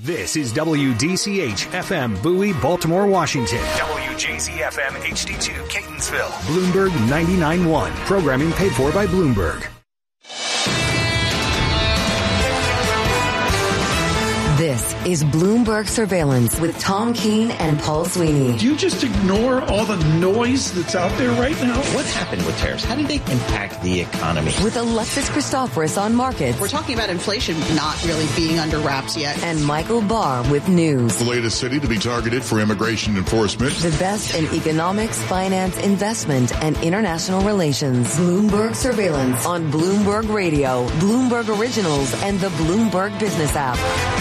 This is WDCH FM Bowie, Baltimore, Washington. WJZ FM HD2 Catonsville. Bloomberg 99.1. Programming paid for by Bloomberg. This is Bloomberg Surveillance with Tom Keene and Paul Sweeney. Do you just ignore all the noise that's out there right now? What happened with tariffs? How did they impact the economy? With Alexis Christoforous on markets. We're talking about inflation not really being under wraps yet. And Michael Barr with news. The latest city to be targeted for immigration enforcement. The best in economics, finance, investment, and international relations. Bloomberg Surveillance on Bloomberg Radio, Bloomberg Originals, and the Bloomberg Business app.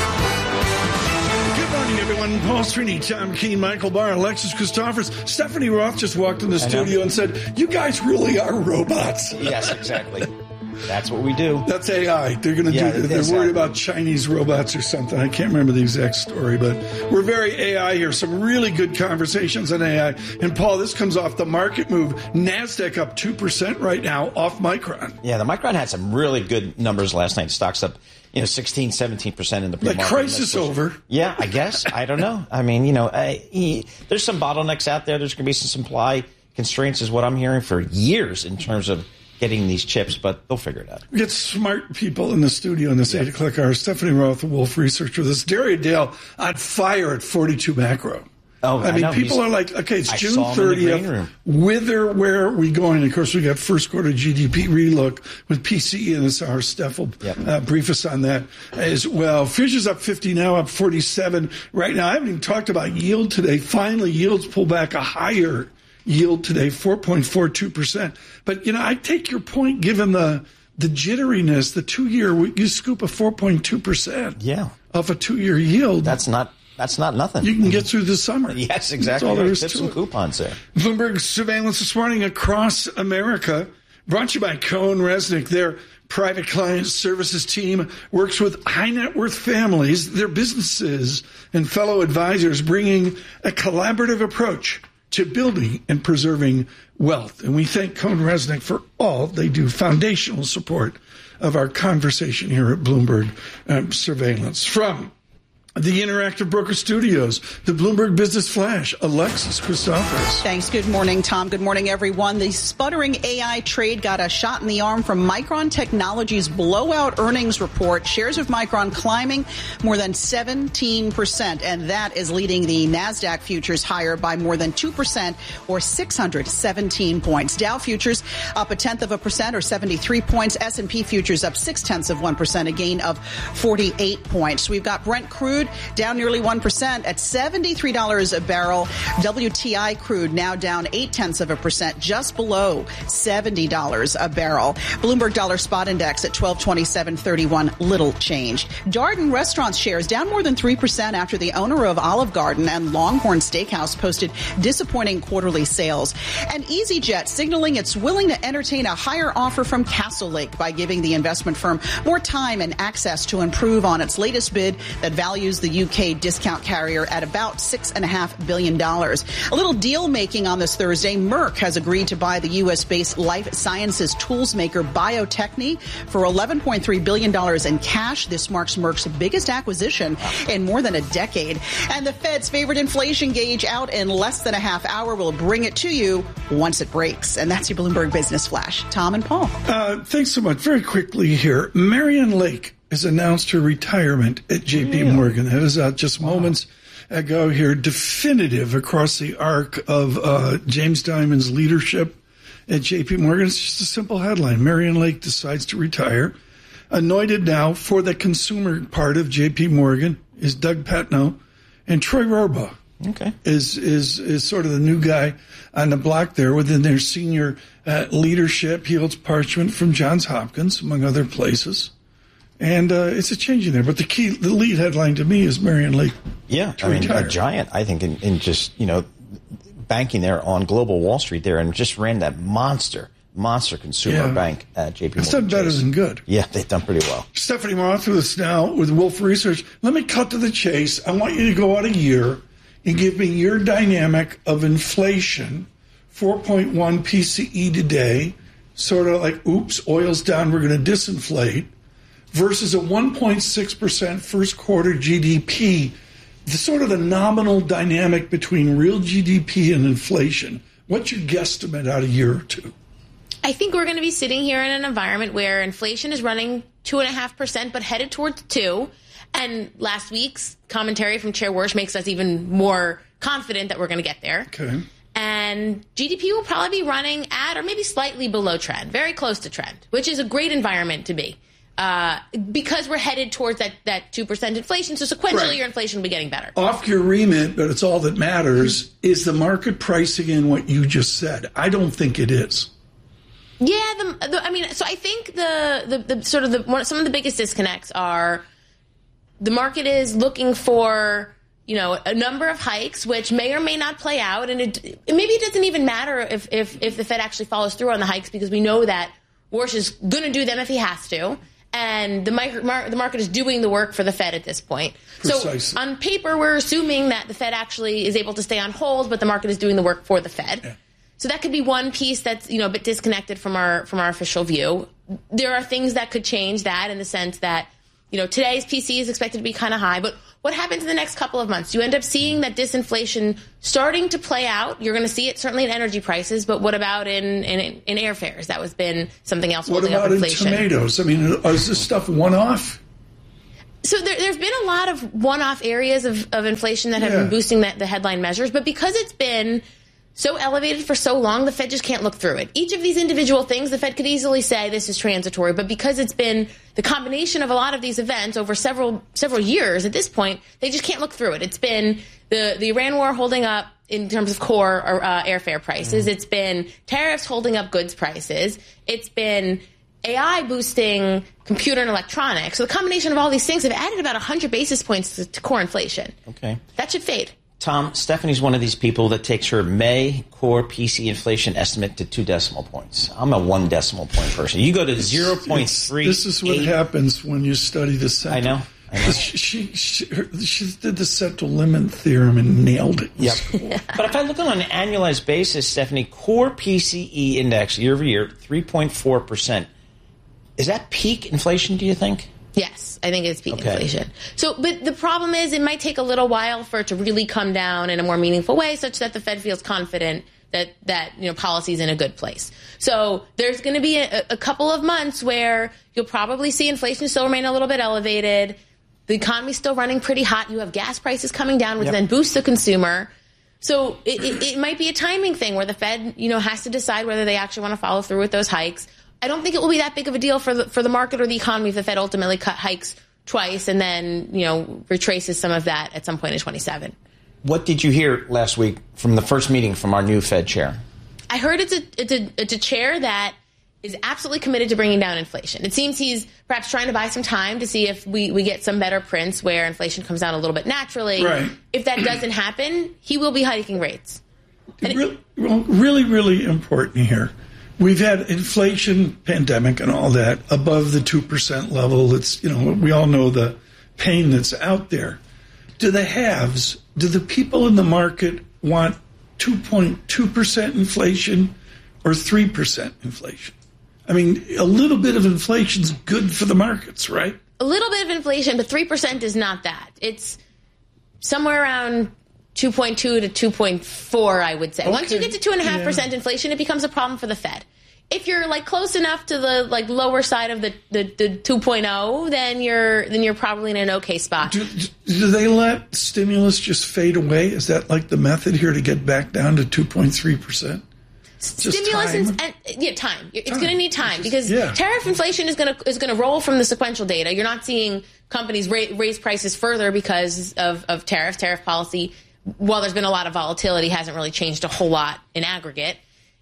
Good morning, everyone. Paul Sweeney, Tom Keene, Michael Barr, Alexis Christoforous. Stephanie Roth just walked in the studio and said, "You guys really are robots." Yes, exactly. That's what we do. That's AI. They're going to do. They're worried about Chinese robots or something. I can't remember the exact story, but we're very AI here. Some really good conversations on AI. And Paul, this comes off the market move. NASDAQ up 2% right now off Micron. Yeah, the Micron had some really good numbers last night. Stocks up, 16, 17% in the pre-market. The crisis over. Yeah, I guess. I don't know. I mean, there's some bottlenecks out there. There's going to be some supply constraints is what I'm hearing for years in terms of getting these chips, but they'll figure it out. We get smart people in the studio in this 8 o'clock hour. Stephanie Roth, the Wolf Research with us. Daria Dale on fire at 42 macro. Oh, I mean, people are like, okay, it's June 30th. Where are we going? Of course, we got first quarter GDP relook with PCE in this hour. Steph will brief us on that as well. Futures up 50 now, up 47 right now. I haven't even talked about yield today. Finally, yields pull back a higher yield today, 4.42%. But, I take your point, given the jitteriness, the 2-year, you scoop a 4.2% off a 2-year yield. That's not nothing. You can get through the summer. Yes, exactly. That's all there is Tip to some it. coupons there. Bloomberg Surveillance this morning across America, brought to you by Cohen Resnick. Their private client services team works with high net worth families, their businesses, and fellow advisors, bringing a collaborative approach to building and preserving wealth. And we thank Cohen Resnick for all they do, foundational support of our conversation here at Bloomberg Surveillance. From the Interactive Broker Studios, the Bloomberg Business Flash, Alexis Christoforous. Thanks. Good morning, Tom. Good morning, everyone. The sputtering AI trade got a shot in the arm from Micron Technology's blowout earnings report. Shares of Micron climbing more than 17%, and that is leading the NASDAQ futures higher by more than 2% or 617 points. Dow futures up 0.1% or 73 points. S&P futures up 0.6%, a gain of 48 points. We've got Brent crude down nearly 1% at $73 a barrel. WTI crude now down 0.8%, just below $70 a barrel. Bloomberg Dollar Spot Index at 1227.31, little change. Darden Restaurants shares down more than 3% after the owner of Olive Garden and Longhorn Steakhouse posted disappointing quarterly sales. And EasyJet signaling it's willing to entertain a higher offer from Castle Lake by giving the investment firm more time and access to improve on its latest bid that values the UK discount carrier at about $6.5 billion. A little deal making on this Thursday. Merck has agreed to buy the U.S.-based life sciences tools maker Bio-Techne for $11.3 billion in cash. This marks Merck's biggest acquisition in more than a decade. And the Fed's favorite inflation gauge out in less than a half hour. Will bring it to you once it breaks. And that's your Bloomberg Business Flash. Tom and Paul. Thanks so much. Very quickly here, Marianne Lake has announced her retirement at J.P. Morgan. That is just moments ago here, definitive across the arc of James Dimon's leadership at J.P. Morgan. It's just a simple headline. Marianne Lake decides to retire. Anointed now for the consumer part of J.P. Morgan is Doug Petno, and Troy Rohrbaugh is sort of the new guy on the block there within their senior leadership. He holds Parchment from Johns Hopkins, among other places. And it's a change in there. But the lead headline to me is Marianne Lake. Yeah, a giant, I think, in just, banking there on global Wall Street there, and just ran that monster consumer bank at JP Morgan. It's done better than good. Yeah, they've done pretty well. Stephanie Roth with us now with Wolf Research. Let me cut to the chase. I want you to go out a year and give me your dynamic of inflation, 4.1 PCE today, sort of like, oops, oil's down, we're going to disinflate. versus a 1.6% first quarter GDP, the sort of the nominal dynamic between real GDP and inflation. What's your guesstimate out a year or two? I think we're going to be sitting here in an environment where inflation is running 2.5%, but headed towards 2%. And last week's commentary from Chair Warsh makes us even more confident that we're going to get there. Okay. And GDP will probably be running at or maybe slightly below trend, very close to trend, which is a great environment to be. Because we're headed towards that 2% inflation, so sequentially your inflation will be getting better. Off your remit, but it's all that matters, is the market pricing in what you just said? I don't think it is. Yeah, so I think some of the biggest disconnects are the market is looking for, a number of hikes, which may or may not play out, and maybe it doesn't even matter if the Fed actually follows through on the hikes, because we know that Warsh is going to do them if he has to. And the market is doing the work for the Fed at this point. Precisely. So on paper, we're assuming that the Fed actually is able to stay on hold, but the market is doing the work for the Fed. Yeah. So that could be one piece that's a bit disconnected from our official view. There are things that could change that in the sense that today's PC is expected to be kind of high, but what happens in the next couple of months? You end up seeing that disinflation starting to play out. You're going to see it certainly in energy prices, but what about in airfares? That has been something else holding up inflation. What about in tomatoes? I mean, is this stuff one-off? So there's been a lot of one-off areas of inflation that have been boosting the headline measures, but because it's been so elevated for so long, the Fed just can't look through it. Each of these individual things, the Fed could easily say this is transitory, but because it's been the combination of a lot of these events over several years at this point, they just can't look through it. It's been the Iran war holding up in terms of core airfare prices. It's been tariffs holding up goods prices. It's been AI boosting computer and electronics. So the combination of all these things have added about 100 basis points to core inflation. Okay. That should fade. Tom, Stephanie's one of these people that takes her May core PC inflation estimate to 2 decimal points. I'm a 1 decimal point person. You go to 0.3. This is what happens when you study the central. I know. She did the central limit theorem and nailed it. Yep. But if I look on an annualized basis, Stephanie, core PCE index year over year, 3.4%. Is that peak inflation, do you think? Yes, I think it's peak inflation. So, but the problem is it might take a little while for it to really come down in a more meaningful way, such that the Fed feels confident that policy is in a good place. So there's going to be a couple of months where you'll probably see inflation still remain a little bit elevated. The economy's still running pretty hot. You have gas prices coming down, which then boosts the consumer. So it might be a timing thing where the Fed, has to decide whether they actually want to follow through with those hikes. I don't think it will be that big of a deal for the market or the economy if the Fed ultimately hikes twice and then, retraces some of that at some point in 2027. What did you hear last week from the first meeting from our new Fed chair? I heard it's a chair that is absolutely committed to bringing down inflation. It seems he's perhaps trying to buy some time to see if we get some better prints where inflation comes down a little bit naturally. Right. If that doesn't happen, he will be hiking rates. Really, really important here. We've had inflation, pandemic, and all that above the 2% level. It's, we all know the pain that's out there. Do the people in the market want 2.2% inflation or 3% inflation? I mean, a little bit of inflation is good for the markets, right? A little bit of inflation, but 3% is not that. It's somewhere around 2.2 to 2.4, I would say. Okay. Once you get to 2.5% inflation, it becomes a problem for the Fed. If you're close enough to the lower side of the 2.0, then you're probably in an okay spot. Do they let stimulus just fade away? Is that the method here to get back down to 2.3%? Stimulus and time. It's going to need time because tariff inflation is going to roll from the sequential data. You're not seeing companies raise prices further because of tariff policy. While there's been a lot of volatility, hasn't really changed a whole lot in aggregate.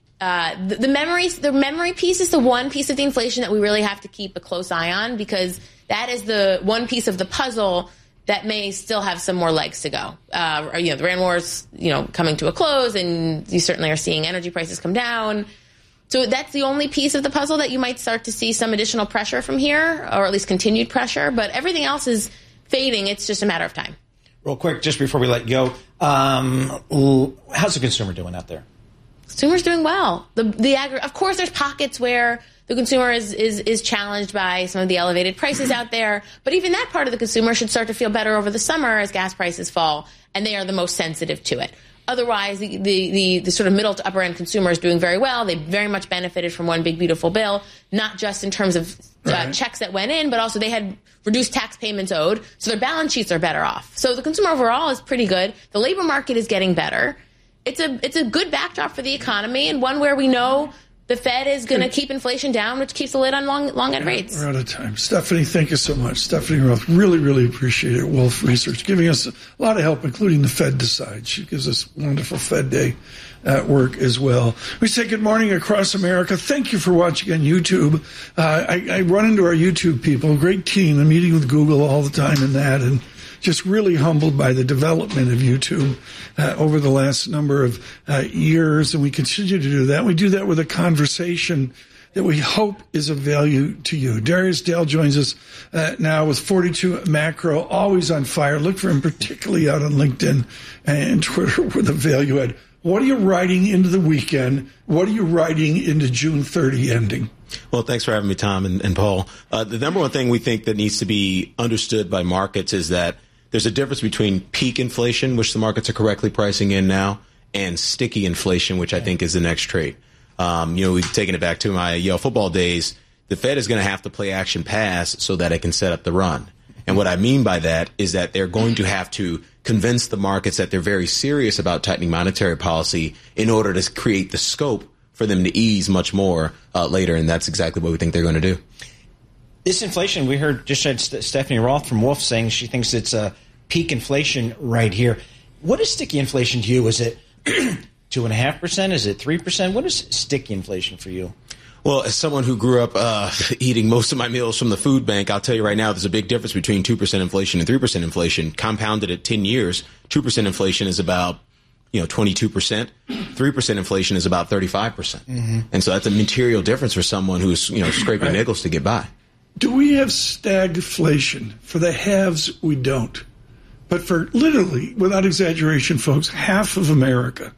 The memory piece is the one piece of the inflation that we really have to keep a close eye on because that is the one piece of the puzzle that may still have some more legs to go. The Iran war's, coming to a close, and you certainly are seeing energy prices come down. So that's the only piece of the puzzle that you might start to see some additional pressure from here, or at least continued pressure. But everything else is fading. It's just a matter of time. Real quick, just before we let you go, how's the consumer doing out there? Consumer's doing well. Of course, there's pockets where the consumer is challenged by some of the elevated prices out there. But even that part of the consumer should start to feel better over the summer as gas prices fall, and they are the most sensitive to it. Otherwise, the sort of middle to upper end consumer is doing very well. They very much benefited from one big beautiful bill, not just in terms of checks that went in, but also they had reduced tax payments owed, so their balance sheets are better off. So the consumer overall is pretty good. The labor market is getting better. It's a good backdrop for the economy, and one where we know the Fed is going to keep inflation down, which keeps the lid on long end rates. We're out of time. Stephanie, thank you so much. Stephanie Roth, really, really appreciate it. Wolf Research, giving us a lot of help, including the Fed Decides. She gives us wonderful Fed Day at work as well. We say good morning across America. Thank you for watching on YouTube. I run into our YouTube people, great team. I'm meeting with Google all the time in that, and just really humbled by the development of YouTube over the last number of years, and we continue to do that. We do that with a conversation that we hope is of value to you. Darius Dale joins us now with 42 Macro, always on fire. Look for him particularly out on LinkedIn and Twitter with a value add. What are you writing into the weekend? What are you writing into June 30 ending? Well, thanks for having me, Tom and Paul. The number one thing we think that needs to be understood by markets is that there's a difference between peak inflation, which the markets are correctly pricing in now, and sticky inflation, which I think is the next trait. We've taken it back to my Yale football days. The Fed is going to have to play action pass so that it can set up the run. And what I mean by that is that they're going to have to convince the markets that they're very serious about tightening monetary policy in order to create the scope for them to ease much more later. And that's exactly what we think they're going to do. This inflation, we heard Stephanie Roth from Wolf saying she thinks it's a peak inflation right here. What is sticky inflation to you? Is it 2.5%? Is it 3%? What is sticky inflation for you? Well, as someone who grew up eating most of my meals from the food bank, I'll tell you right now, there's a big difference between 2% inflation and 3% inflation. Compounded at 10 years, 2% inflation is about 22%. 3% inflation is about 35%. Mm-hmm. And so that's a material difference for someone who's scraping nickels to get by. Do we have stagflation? For the haves, we don't. But for literally, without exaggeration, folks, half of America,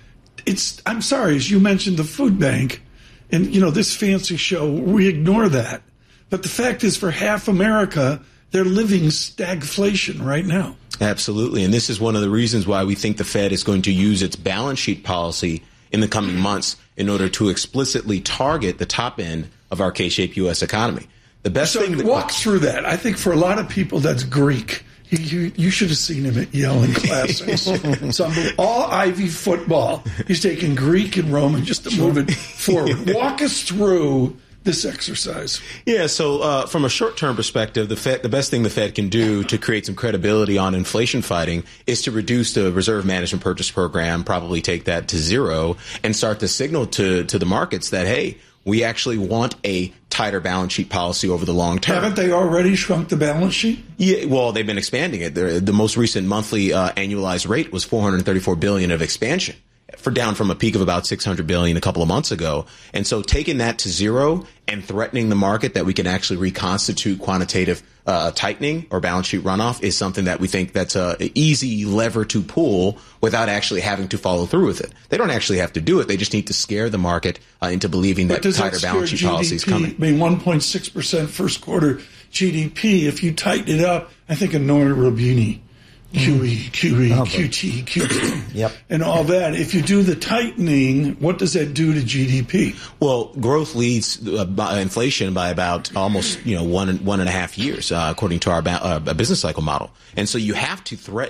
I'm sorry, as you mentioned the food bank, and, this fancy show, we ignore that. But the fact is, for half America, they're living stagflation right now. Absolutely. And this is one of the reasons why we think the Fed is going to use its balance sheet policy in the coming months in order to explicitly target the top end of our K-shaped U.S. economy. The best thing walk through that. I think for a lot of people, that's Greek. You should have seen him at Yale in classes. All Ivy football. He's taking Greek and Roman just to move it forward. Walk us through this exercise. Yeah, so from a short-term perspective, the best thing the Fed can do to create some credibility on inflation fighting is to reduce the Reserve Management Purchase Program, probably take that to zero, and start to signal to the markets that, hey, we actually want a tighter balance sheet policy over the long term. Haven't they already shrunk the balance sheet? Yeah, well, they've been expanding it. The most recent monthly annualized rate was $434 billion of expansion, down from a peak of about $600 billion a couple of months ago. And so taking that to zero and threatening the market that we can actually reconstitute quantitative tightening or balance sheet runoff is something that we think that's an easy lever to pull without actually having to follow through with it. They don't actually have to do it. They just need to scare the market into believing that tighter balance sheet policy is coming. I mean, 1.6% first quarter GDP. If you tighten it up, I think of Nora Robini. QE, QT, QT, yep. And all that. If you do the tightening, what does that do to GDP? Well, growth leads inflation by about almost 1.5 years, according to our business cycle model. And so you have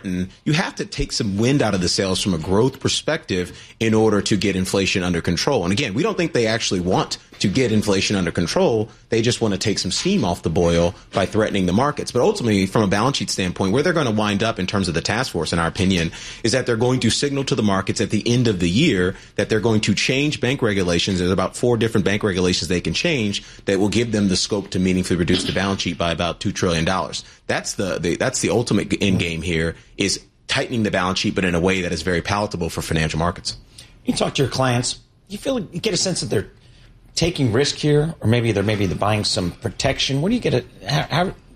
to take some wind out of the sails from a growth perspective in order to get inflation under control. And again, we don't think they actually want to get inflation under control. They just want to take some steam off the boil by threatening the markets. But ultimately, from a balance sheet standpoint, where they're going to wind up in terms of the task force, in our opinion, is that they're going to signal to the markets at the end of the year that they're going to change bank regulations. There's about 4 different bank regulations they can change that will give them the scope to meaningfully reduce the balance sheet by about $2 trillion. That's the ultimate end game here, is tightening the balance sheet, but in a way that is very palatable for financial markets. You talk to your clients, you get a sense that they're taking risk here, or maybe they're buying some protection. What do you get?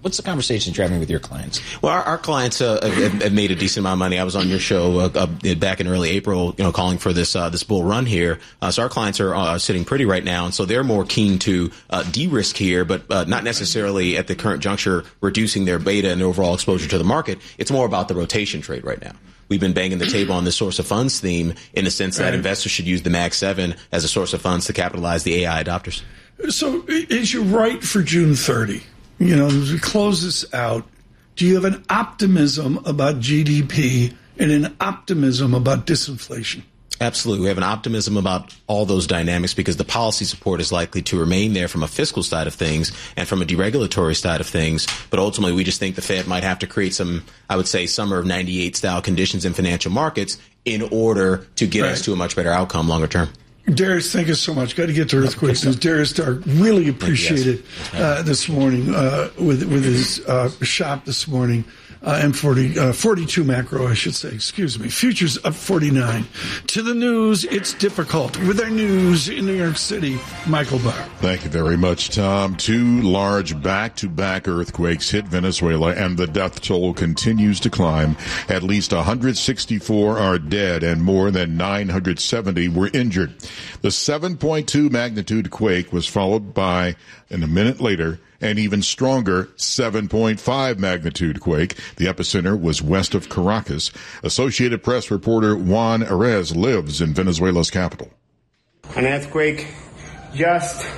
What's the conversations you're having with your clients? Well, our clients have made a decent amount of money. I was on your show back in early April, calling for this bull run here. So our clients are sitting pretty right now, and so they're more keen to de-risk here, but not necessarily at the current juncture reducing their beta and overall exposure to the market. It's more about the rotation trade right now. We've been banging the table on the source of funds theme in the sense that investors should use the Mag 7 as a source of funds to capitalize the AI adopters. So is you right for June 30? As we close this out, do you have an optimism about GDP and an optimism about disinflation? Absolutely. We have an optimism about all those dynamics because the policy support is likely to remain there from a fiscal side of things and from a deregulatory side of things. But ultimately, we just think the Fed might have to create some, I would say, summer of 98 style conditions in financial markets in order to get us to a much better outcome longer term. Darius, thank you so much. Got to get to earthquakes. Darius Stark, really appreciated this morning with his shop this morning. M40, 42 macro, I should say. Excuse me. Futures up 49. To the news, it's difficult. With our news in New York City, Michael Barr. Thank you very much, Tom. 2 large back-to-back earthquakes hit Venezuela, and the death toll continues to climb. At least 164 are dead, and more than 970 were injured. The 7.2 magnitude quake was followed by, and a minute later, an even stronger 7.5 magnitude quake. The epicenter was west of Caracas. Associated Press reporter Juan Arez lives in Venezuela's capital. An earthquake just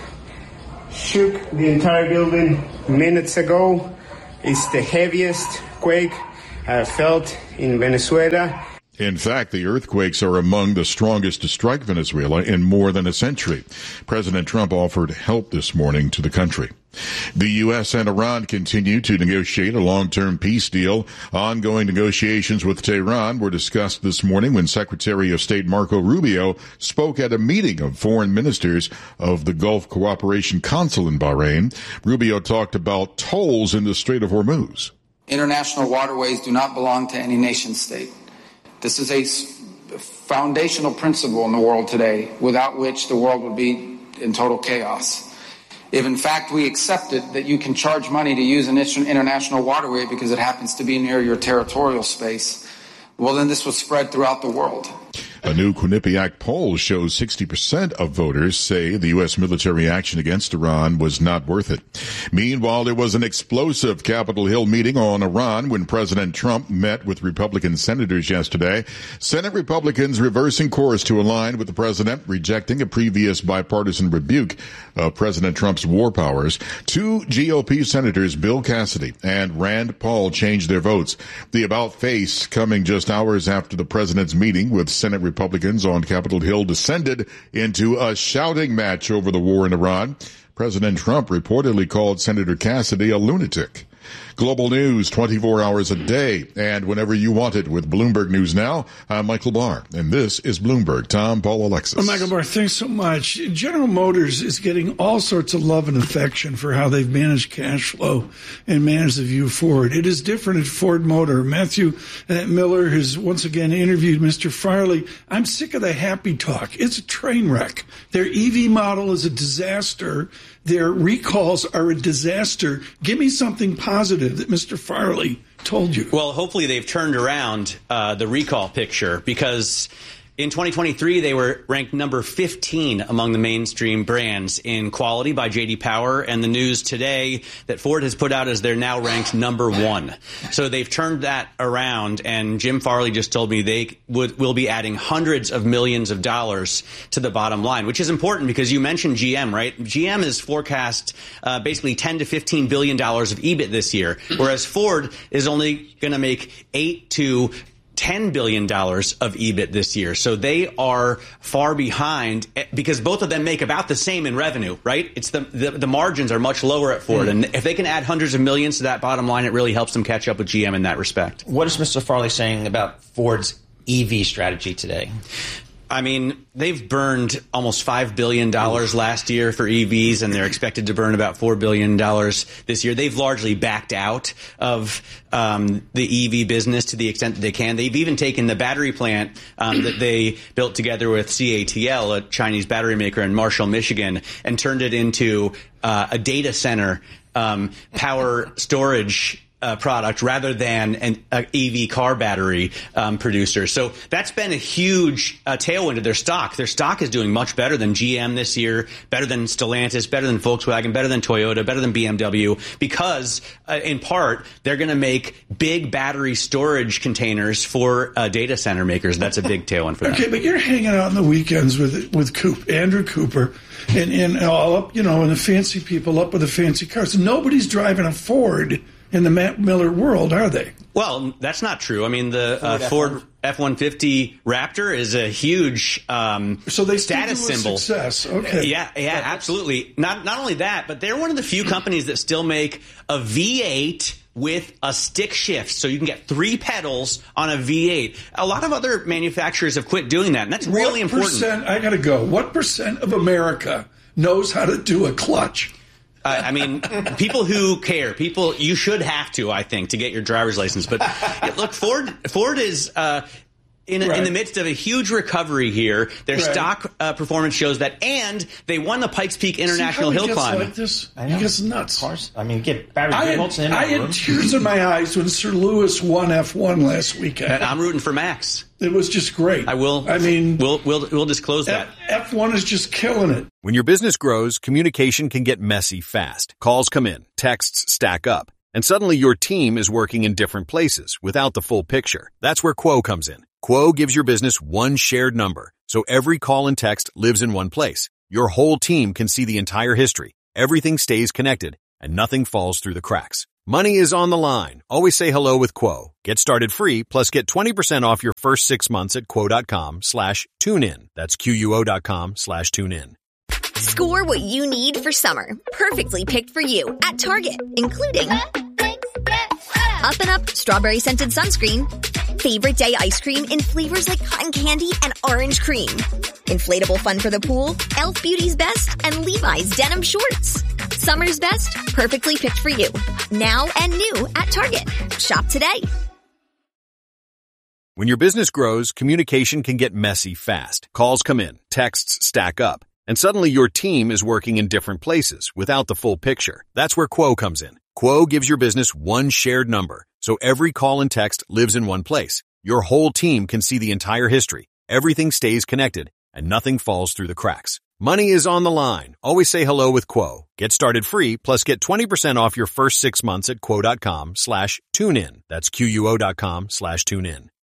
shook the entire building minutes ago. It's the heaviest quake I've felt in Venezuela. In fact, the earthquakes are among the strongest to strike Venezuela in more than a century. President Trump offered help this morning to the country. The U.S. and Iran continue to negotiate a long-term peace deal. Ongoing negotiations with Tehran were discussed this morning when Secretary of State Marco Rubio spoke at a meeting of foreign ministers of the Gulf Cooperation Council in Bahrain. Rubio talked about tolls in the Strait of Hormuz. International waterways do not belong to any nation state. This is a foundational principle in the world today, without which the world would be in total chaos. If, in fact, we accepted that you can charge money to use an international waterway because it happens to be near your territorial space, well, then this was spread throughout the world. A new Quinnipiac poll shows 60% of voters say the U.S. military action against Iran was not worth it. Meanwhile, there was an explosive Capitol Hill meeting on Iran when President Trump met with Republican senators yesterday. Senate Republicans reversing course to align with the president, rejecting a previous bipartisan rebuke of President Trump's war powers. 2 GOP senators, Bill Cassidy and Rand Paul, changed their votes. The about-face coming just hours after the president's meeting with Senate Republicans on Capitol Hill descended into a shouting match over the war in Iran. President Trump reportedly called Senator Cassidy a lunatic. Global news 24 hours a day and whenever you want it with Bloomberg News Now. I'm Michael Barr, and this is Bloomberg. Tom, Paul, Alexis. Michael Barr, thanks so much. General Motors is getting all sorts of love and affection for how they've managed cash flow and managed the view forward. It is different at Ford Motor. Matthew Miller has once again interviewed Mr. Farley. I'm sick of the happy talk. It's a train wreck. Their EV model is a disaster. Their recalls are a disaster. Give me something positive that Mr. Farley told you. Well, hopefully they've turned around the recall picture, because in 2023, they were ranked number 15 among the mainstream brands in quality by J.D. Power, and the news today that Ford has put out is they're now ranked number 1. So they've turned that around, and Jim Farley just told me they will be adding hundreds of millions of dollars to the bottom line, which is important because you mentioned GM, right? GM is forecast basically $10 to $15 billion of EBIT this year, whereas Ford is only going to make $8 to $10 billion of EBIT this year. So they are far behind because both of them make about the same in revenue, right? It's the margins are much lower at Ford. And if they can add hundreds of millions to that bottom line, it really helps them catch up with GM in that respect. What is Mr. Farley saying about Ford's EV strategy today? I mean, they've burned almost $5 billion last year for EVs, and they're expected to burn about $4 billion this year. They've largely backed out of the EV business to the extent that they can. They've even taken the battery plant that they built together with CATL, a Chinese battery maker in Marshall, Michigan, and turned it into a data center power storage product rather than an EV car battery producer. So that's been a huge tailwind to their stock. Their stock is doing much better than GM this year, better than Stellantis, better than Volkswagen, better than Toyota, better than BMW, because in part they're going to make big battery storage containers for data center makers. That's a big tailwind for them. Okay, but you're hanging out on the weekends with Andrew Cooper and all up, in the fancy people up with the fancy cars. Nobody's driving a Ford in the Matt Miller world, are they? Well, that's not true. I mean, the Ford F-150 Raptor is a huge so they status symbol. Success. Okay. Yeah, absolutely. Not only that, but they're one of the few companies that still make a V8 with a stick shift, so you can get 3 pedals on a V8. A lot of other manufacturers have quit doing that, and that's really important. I got to go. What percent of America knows how to do a clutch? I mean, people who care, you should have to, I think, to get your driver's license. But look, Ford is in the midst of a huge recovery here. Their stock performance shows that, and they won the Pikes Peak International Hill Climb. Like this? He gets nuts. Of course. I mean, get Barry Goodholtz in. I had tears in my eyes when Sir Lewis won F1 last weekend. And I'm rooting for Max. It was just great. We'll disclose that. F1 is just killing it. When your business grows, communication can get messy fast. Calls come in, texts stack up, and suddenly your team is working in different places without the full picture. That's where Quo comes in. Quo gives your business one shared number, so every call and text lives in one place. Your whole team can see the entire history. Everything stays connected, and nothing falls through the cracks. Money is on the line. Always say hello with Quo. Get started free, plus get 20% off your first 6 months at quo.com/tunein. That's QUO.com/tunein. Score what you need for summer. Perfectly picked for you at Target, including Up and Up Strawberry Scented Sunscreen, Favorite Day Ice Cream in flavors like cotton candy and orange cream, Inflatable Fun for the Pool, Elf Beauty's Best, and Levi's Denim Shorts. Summer's best, perfectly picked for you. Now and new at Target. Shop today. When your business grows, communication can get messy fast. Calls come in, texts stack up, and suddenly your team is working in different places without the full picture. That's where Quo comes in. Quo gives your business one shared number, so every call and text lives in one place. Your whole team can see the entire history. Everything stays connected, and nothing falls through the cracks. Money is on the line. Always say hello with Quo. Get started free, plus get 20% off your first 6 months at quo.com/tunein. That's QUO.com/tunein.